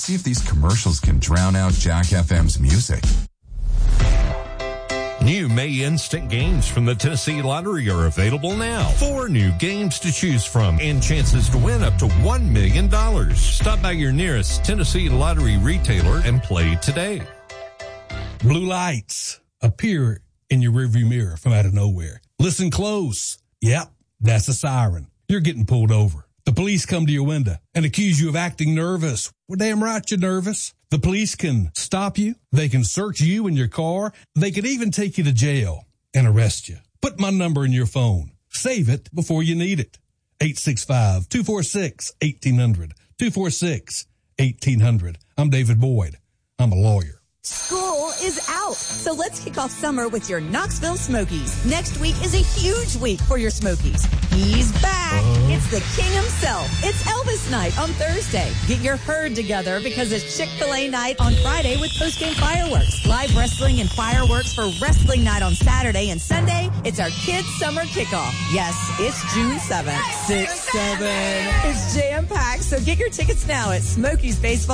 See if these commercials can drown out Jack FM's music. New May Instant games from the Tennessee Lottery are available now. 4 new games to choose from and chances to win up to $1 million. Stop by your nearest Tennessee Lottery retailer and play today. Blue lights appear in your rearview mirror from out of nowhere. Listen close. Yep, that's a siren. You're getting pulled over. The police come to your window and accuse you of acting nervous. Well, damn right you're nervous. The police can stop you. They can search you and your car. They could even take you to jail and arrest you. Put my number in your phone. Save it before you need it. 865-246-1800. 246-1800. I'm David Boyd. I'm a lawyer. School is out, so let's kick off summer with your Knoxville Smokies. Next week is a huge week for your Smokies. He's back. It's the king himself. It's Elvis night on Thursday. Get your herd together because it's Chick-fil-A night on Friday with post-game fireworks. Live wrestling and fireworks for wrestling night on Saturday, and Sunday, it's our kids' summer kickoff. Yes, it's June 7th. 6-7. It's jam-packed, so get your tickets now at Smokies Baseball.